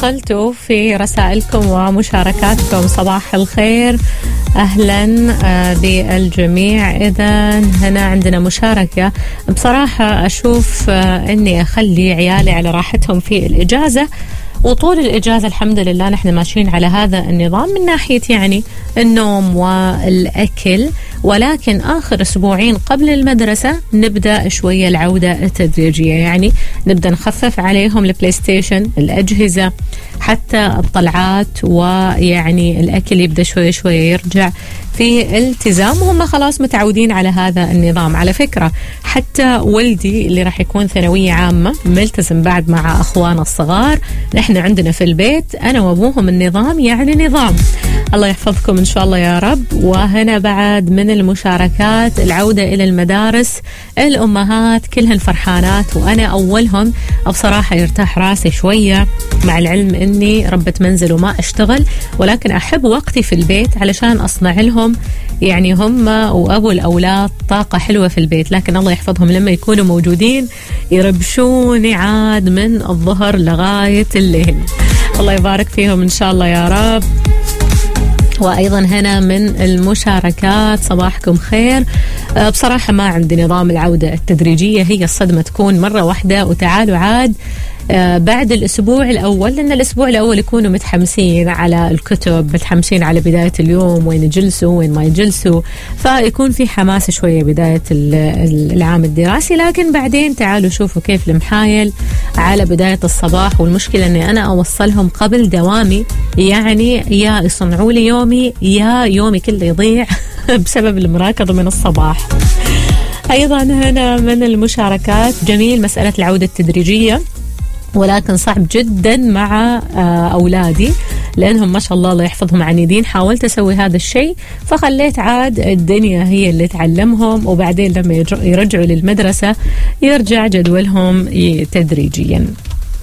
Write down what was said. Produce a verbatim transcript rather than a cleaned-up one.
وصلتوا في رسائلكم ومشاركاتكم. صباح الخير، أهلا بالجميع. إذا هنا عندنا مشاركة. بصراحة أشوف أني أخلي عيالي على راحتهم في الإجازة، وطول الإجازة الحمد لله نحن ماشيين على هذا النظام من ناحية يعني النوم والأكل، ولكن آخر أسبوعين قبل المدرسة نبدأ شوية العودة التدريجية، يعني نبدأ نخفف عليهم البلاي ستيشن، الأجهزة، حتى الطلعات، ويعني الأكل يبدأ شوية شوية يرجع في التزام، وهم خلاص متعودين على هذا النظام. على فكرة حتى ولدي اللي راح يكون ثانوية عامة ملتزم بعد مع أخوانه الصغار، نحن عندنا في البيت أنا وأبوهم النظام يعني نظام. الله يحفظكم إن شاء الله يا رب. وهنا بعد من المشاركات العودة إلى المدارس، الأمهات كلهن فرحانات وأنا أولهم. بصراحة يرتاح راسي شوية، مع العلم أني ربة منزل وما أشتغل، ولكن أحب وقتي في البيت علشان أصنع لهم يعني هم وأبو الأولاد طاقة حلوة في البيت. لكن الله يحفظهم لما يكونوا موجودين يربشوني عاد من الظهر لغاية الليل. الله يبارك فيهم إن شاء الله يا رب. وأيضا هنا من المشاركات، صباحكم خير. بصراحة ما عندي نظام العودة التدريجية، هي الصدمة تكون مرة واحدة وتعالوا عاد بعد الأسبوع الأول، لأن الأسبوع الأول يكونوا متحمسين على الكتب، متحمسين على بداية اليوم، وين يجلسوا وين ما يجلسوا، فيكون في حماس شوية بداية العام الدراسي. لكن بعدين تعالوا شوفوا كيف المحايل على بداية الصباح، والمشكلة أني أنا أوصلهم قبل دوامي، يعني يا يصنعوا لي يومي يا يومي كله يضيع بسبب المراكض من الصباح. أيضا هنا من المشاركات، جميل مسألة العودة التدريجية، ولكن صعب جدا مع أولادي لأنهم ما شاء الله الله يحفظهم عنيدين. حاولت أسوي هذا الشيء فخليت عاد الدنيا هي اللي تعلمهم، وبعدين لما يرجعوا للمدرسة يرجع جدولهم تدريجيا.